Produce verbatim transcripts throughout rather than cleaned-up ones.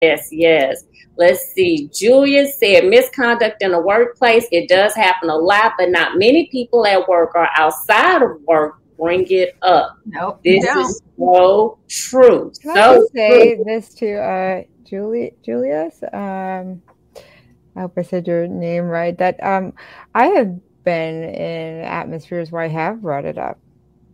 Yes, yes. Let's see. Julia said misconduct in the workplace. It does happen a lot, but not many people at work or outside of work bring it up. Nope, you This don't. is so true. Can I So just say true. this to uh, Julie, Julius? Um, I hope I said your name right. That um, I have been in atmospheres where I have brought it up.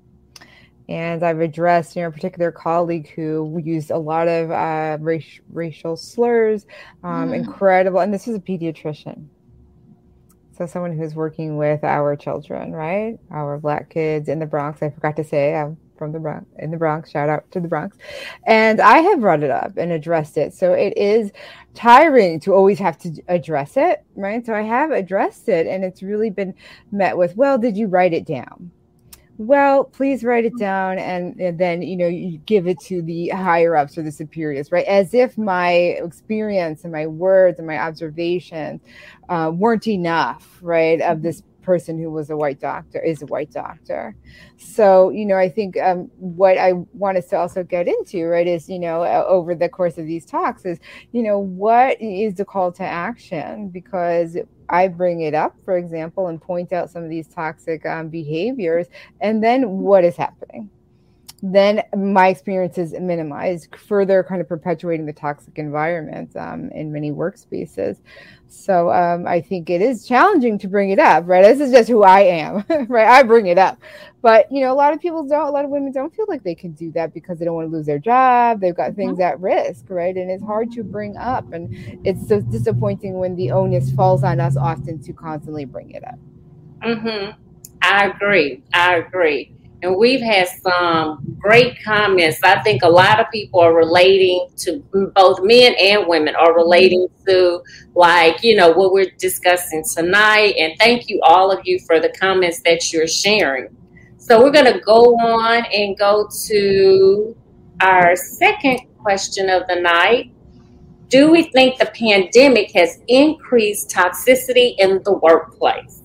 And I've addressed, you know, a particular colleague who used a lot of uh, race, racial slurs, um, Mm. incredible. And this is a pediatrician. So someone who's working with our children, right? Our Black kids in the Bronx. I forgot to say I'm from the Bronx, in the Bronx. Shout out to the Bronx. And I have brought it up and addressed it. So it is tiring to always have to address it, right? So I have addressed it, and it's really been met with, well, did you write it down? Well, please write it down, and, and then, you know, you give it to the higher ups or the superiors, right? As if my experience and my words and my observations uh, weren't enough, right, of this person who was a white doctor, is a white doctor. So, you know, I think um, what I want us to also get into, right, is, you know, uh, over the course of these talks is, you know, what is the call to action? Because I bring it up, for example, and point out some of these toxic um, behaviors, and then what is happening? Then my experience is minimized, further kind of perpetuating the toxic environment um, in many workspaces. So um, I think it is challenging to bring it up, right? This is just who I am, right? I bring it up. But, you know, a lot of people don't, a lot of women don't feel like they can do that because they don't want to lose their job. They've got things at risk, right? And it's hard to bring up. And it's so disappointing when the onus falls on us often to constantly bring it up. Mm-hmm. I agree. I agree. And we've had some great comments. I think a lot of people are relating to, both men and women are relating to, like, you know, what we're discussing tonight. And thank you, all of you, for the comments that you're sharing. So we're going to go on and go to our second question of the night. Do we think the pandemic has increased toxicity in the workplace?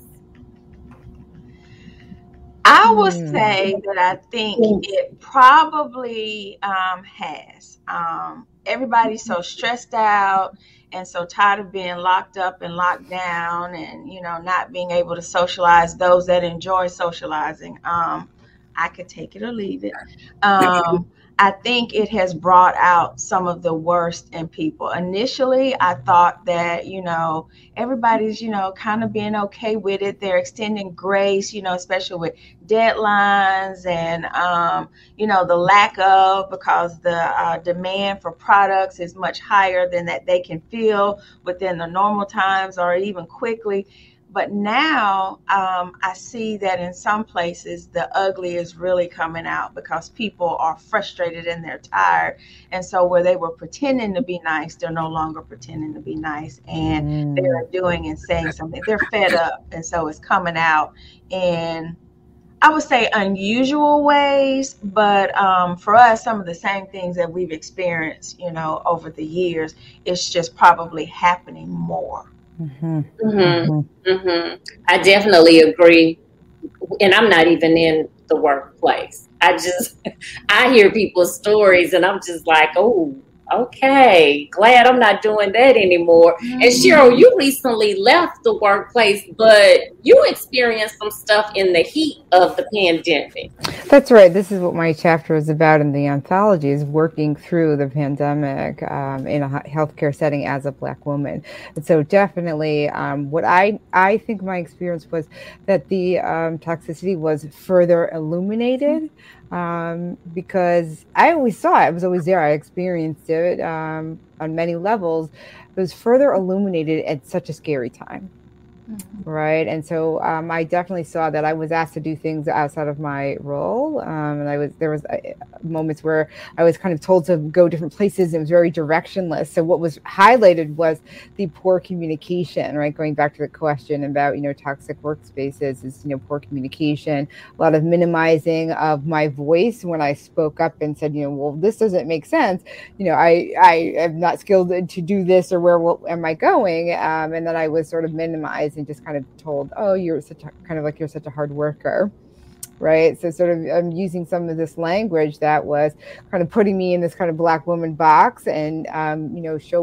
I would say that I think it probably um, has. Um, everybody's so stressed out and so tired of being locked up and locked down, and, you know, not being able to socialize. Those that enjoy socializing, um, I could take it or leave it. Um, I think it has brought out some of the worst in people. Initially, I thought that, you know, everybody's, you know, kind of being okay with it. They're extending grace, you know, especially with deadlines and, um, you know, the lack of, because the uh, demand for products is much higher than that they can fill within the normal times or even quickly. But now um, I see that in some places the ugly is really coming out because people are frustrated and they're tired. And so where they were pretending to be nice, they're no longer pretending to be nice. And mm. they're doing and saying something. They're fed up. And so it's coming out in, I would say, unusual ways. But um, for us, some of the same things that we've experienced, you know, over the years, it's just probably happening more. Mm-hmm. Mm-hmm. Mm-hmm. I definitely agree. And I'm not even in the workplace. I just, I hear people's stories and I'm just like, oh, okay, glad I'm not doing that anymore. Mm-hmm. And Cheryl, you recently left the workplace, but you experienced some stuff in the heat of the pandemic. That's right. This is what my chapter is about in the anthology, is working through the pandemic um, in a healthcare setting as a Black woman. And so definitely um, what I, I think my experience was that the um, toxicity was further illuminated. Um, because I always saw it. I was always there. I experienced it um, on many levels. It was further illuminated at such a scary time. Mm-hmm. Right. And so um, I definitely saw that I was asked to do things outside of my role. Um, and I was, there was uh, moments where I was kind of told to go different places. It was very directionless. So what was highlighted was the poor communication, right? Going back to the question about, you know, toxic workspaces is, you know, poor communication, a lot of minimizing of my voice when I spoke up and said, you know, well, this doesn't make sense. You know, I, I am not skilled to do this, or where will, am I going? Um, and then I was sort of minimized and just kind of told, oh, you're such a, kind of like you're such a hard worker, right? So sort of I'm using some of this language that was kind of putting me in this kind of Black woman box and, um, you know, show